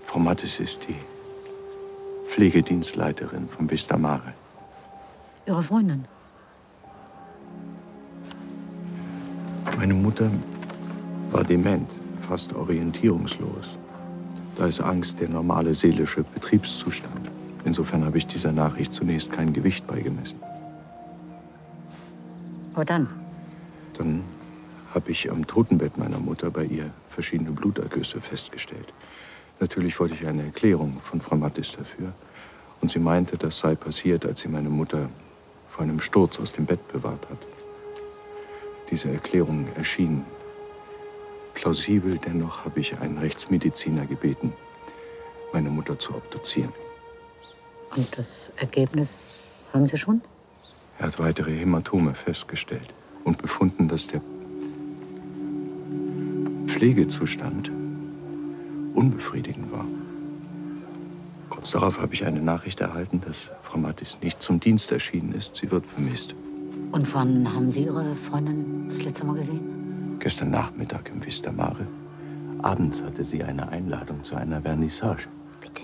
Frau Mattes ist die Pflegedienstleiterin von Vista Mare. Ihre Freundin? Meine Mutter war dement, fast orientierungslos. Da ist Angst der normale seelische Betriebszustand. Insofern habe ich dieser Nachricht zunächst kein Gewicht beigemessen. Aber dann? Dann habe ich am Totenbett meiner Mutter bei ihr verschiedene Blutergüsse festgestellt. Natürlich wollte ich eine Erklärung von Frau Mattes dafür. Und sie meinte, das sei passiert, als sie meine Mutter vor einem Sturz aus dem Bett bewahrt hat. Diese Erklärung erschien plausibel, dennoch habe ich einen Rechtsmediziner gebeten, meine Mutter zu obduzieren. Und das Ergebnis haben Sie schon? Er hat weitere Hämatome festgestellt und befunden, dass der Pflegezustand unbefriedigend war. Kurz darauf habe ich eine Nachricht erhalten, dass Frau Mattes nicht zum Dienst erschienen ist. Sie wird vermisst. Und wann haben Sie Ihre Freundin das letzte Mal gesehen? Gestern Nachmittag im Vista Mare. Abends hatte sie eine Einladung zu einer Vernissage. Bitte?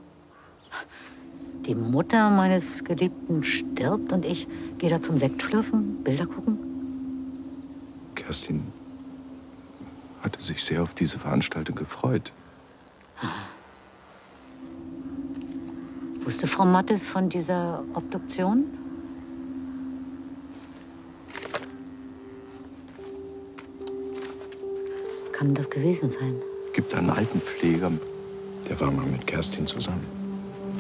Die Mutter meines Geliebten stirbt und ich gehe da zum Sektschlürfen, Bilder gucken? Kerstin hatte sich sehr auf diese Veranstaltung gefreut. Wusste Frau Mattes von dieser Obduktion? Kann das gewesen sein? Gibt einen Altenpfleger, der war mal mit Kerstin zusammen.